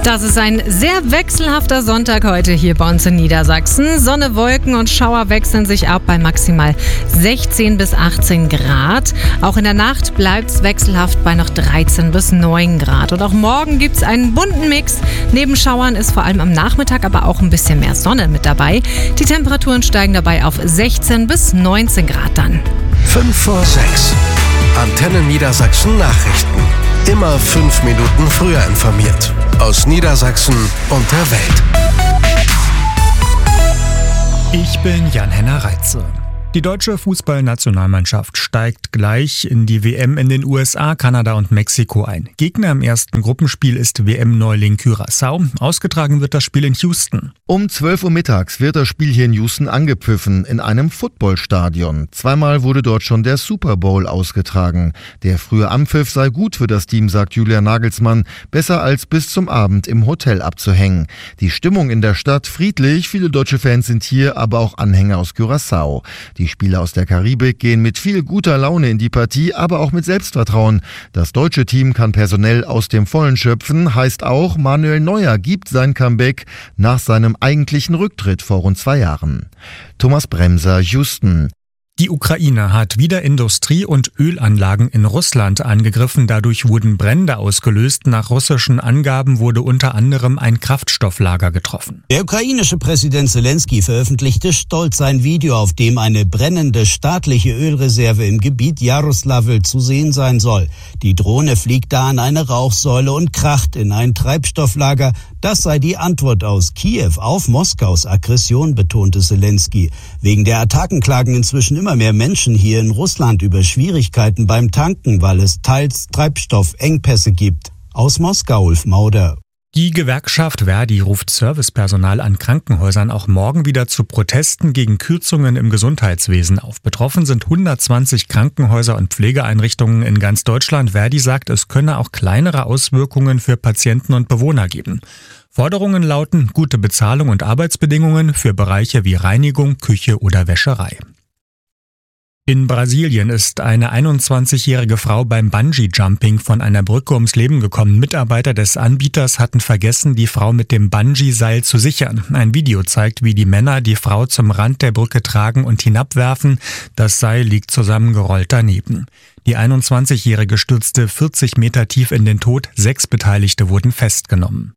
Das ist ein sehr wechselhafter Sonntag heute hier bei uns in Niedersachsen. Sonne, Wolken und Schauer wechseln sich ab bei maximal 16 bis 18 Grad. Auch in der Nacht bleibt es wechselhaft bei noch 13 bis 9 Grad. Und auch morgen gibt es einen bunten Mix. Neben Schauern ist vor allem am Nachmittag aber auch ein bisschen mehr Sonne mit dabei. Die Temperaturen steigen dabei auf 16 bis 19 Grad dann. 5 vor 6. Antenne Niedersachsen Nachrichten. Immer 5 Minuten früher informiert. Aus Niedersachsen und der Welt. Ich bin Jan-Henner Reitze. Die deutsche Fußballnationalmannschaft steigt gleich in die WM in den USA, Kanada und Mexiko ein. Gegner im ersten Gruppenspiel ist WM-Neuling Curaçao. Ausgetragen wird das Spiel in Houston. Um 12 Uhr mittags wird das Spiel hier in Houston angepfiffen, in einem Footballstadion. Zweimal wurde dort schon der Super Bowl ausgetragen. Der frühe Anpfiff sei gut für das Team, sagt Julian Nagelsmann. Besser als bis zum Abend im Hotel abzuhängen. Die Stimmung in der Stadt friedlich. Viele deutsche Fans sind hier, aber auch Anhänger aus Curaçao. Die Spieler aus der Karibik gehen mit viel guter Laune in die Partie, aber auch mit Selbstvertrauen. Das deutsche Team kann personell aus dem Vollen schöpfen, heißt auch, Manuel Neuer gibt sein Comeback nach seinem eigentlichen Rücktritt vor rund 2 Jahren. Thomas Bremser, Houston. Die Ukraine hat wieder Industrie- und Ölanlagen in Russland angegriffen. Dadurch wurden Brände ausgelöst. Nach russischen Angaben wurde unter anderem ein Kraftstofflager getroffen. Der ukrainische Präsident Zelensky veröffentlichte stolz ein Video, auf dem eine brennende staatliche Ölreserve im Gebiet Jaroslawl zu sehen sein soll. Die Drohne fliegt da an eine Rauchsäule und kracht in ein Treibstofflager. Das sei die Antwort aus Kiew auf Moskaus Aggression, betonte Zelensky. Wegen der Attacken klagen inzwischen immer mehr Menschen hier in Russland über Schwierigkeiten beim Tanken, weil es teils Treibstoffengpässe gibt. Aus Moskau, Ulf Mauder. Die Gewerkschaft Verdi ruft Servicepersonal an Krankenhäusern auch morgen wieder zu Protesten gegen Kürzungen im Gesundheitswesen auf. Betroffen sind 120 Krankenhäuser und Pflegeeinrichtungen in ganz Deutschland. Verdi sagt, es könne auch kleinere Auswirkungen für Patienten und Bewohner geben. Forderungen lauten gute Bezahlung und Arbeitsbedingungen für Bereiche wie Reinigung, Küche oder Wäscherei. In Brasilien ist eine 21-jährige Frau beim Bungee-Jumping von einer Brücke ums Leben gekommen. Mitarbeiter des Anbieters hatten vergessen, die Frau mit dem Bungee-Seil zu sichern. Ein Video zeigt, wie die Männer die Frau zum Rand der Brücke tragen und hinabwerfen. Das Seil liegt zusammengerollt daneben. Die 21-jährige stürzte 40 Meter tief in den Tod. 6 Beteiligte wurden festgenommen.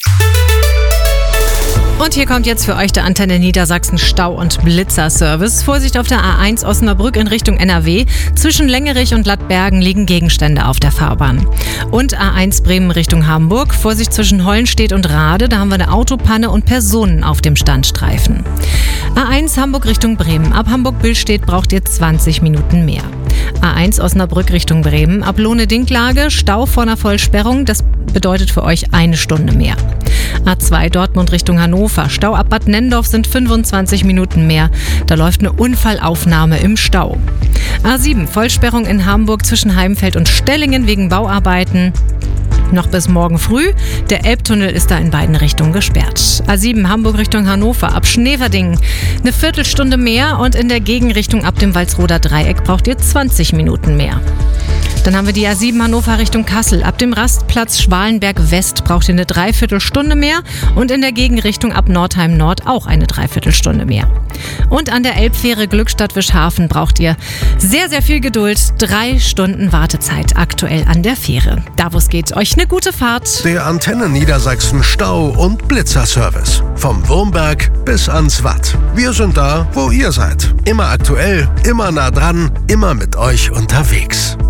Und hier kommt jetzt für euch der Antenne Niedersachsen Stau- und Blitzer-Service. Vorsicht auf der A1 Osnabrück in Richtung NRW. Zwischen Längerich und Lattbergen liegen Gegenstände auf der Fahrbahn. Und A1 Bremen Richtung Hamburg. Vorsicht zwischen Hollenstedt und Rade. Da haben wir eine Autopanne und Personen auf dem Standstreifen. A1 Hamburg Richtung Bremen. Ab Hamburg-Billstedt braucht ihr 20 Minuten mehr. A1 Osnabrück Richtung Bremen. Ab Lohne-Dinklage. Stau vor einer Vollsperrung. Das bedeutet für euch 1 Stunde mehr. A2 Dortmund Richtung Hannover. Stau ab Bad Nendorf sind 25 Minuten mehr. Da läuft eine Unfallaufnahme im Stau. A7 Vollsperrung in Hamburg zwischen Heimfeld und Stellingen wegen Bauarbeiten. Noch bis morgen früh. Der Elbtunnel ist da in beiden Richtungen gesperrt. A7 Hamburg Richtung Hannover ab Schneverdingen. Eine Viertelstunde mehr und in der Gegenrichtung ab dem Walsroder Dreieck braucht ihr 20 Minuten mehr. Dann haben wir die A7 Hannover Richtung Kassel. Ab dem Rastplatz Schwalenberg West braucht ihr eine Dreiviertelstunde mehr und in der Gegenrichtung ab Nordheim Nord auch eine Dreiviertelstunde mehr. Und an der Elbfähre Glückstadt-Wischhafen braucht ihr sehr, sehr viel Geduld. 3 Stunden Wartezeit aktuell an der Fähre. Da wo es geht, euch eine gute Fahrt. Der Antenne Niedersachsen Stau- und Blitzer-Service. Vom Wurmberg bis ans Watt. Wir sind da, wo ihr seid. Immer aktuell, immer nah dran, immer mit euch unterwegs.